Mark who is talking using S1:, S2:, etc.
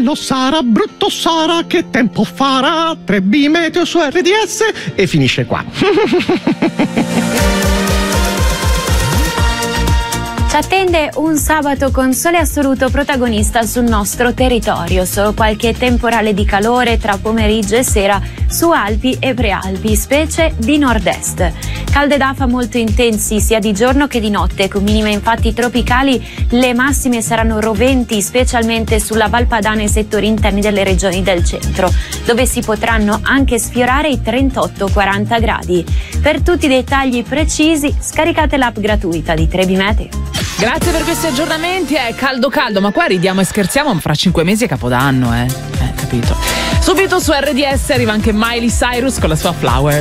S1: bello sarà, brutto sarà, che tempo farà, 3B meteo su RDS e finisce qua.
S2: Ci attende un sabato con sole assoluto protagonista sul nostro territorio, solo qualche temporale di calore tra pomeriggio e sera su Alpi e Prealpi, specie di nord-est. Calde d'afa molto intensi sia di giorno che di notte, con minime infatti tropicali. Le massime saranno roventi specialmente sulla Val Padana e settori interni delle regioni del centro, dove si potranno anche sfiorare i 38-40 gradi. Per tutti i dettagli precisi scaricate l'app gratuita di Trebi Meteo.
S3: Grazie per questi aggiornamenti, è caldo, ma qua ridiamo e scherziamo, ma fra 5 mesi è Capodanno, capito? Subito su RDS arriva anche Miley Cyrus con la sua Flower.